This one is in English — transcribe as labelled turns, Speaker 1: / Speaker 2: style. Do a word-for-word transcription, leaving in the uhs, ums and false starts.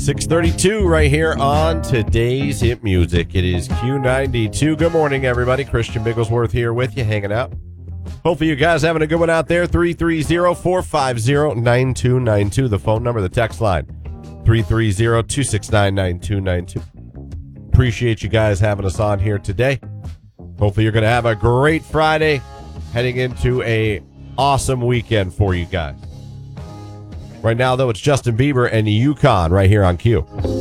Speaker 1: six thirty-two right here on today's hit music. It is Q ninety-two. Good morning, everybody. Christian Bigglesworth here with you, hanging out. Hopefully you guys having a good one out there. three three zero, four five zero, nine two nine two. The phone number, the text line, three three zero, two six nine, nine two nine two. Appreciate you guys having us on here today. Hopefully you're going to have a great Friday, heading into a awesome weekend for you guys. Right now, though, it's Justin Bieber and Yukon right here on Q.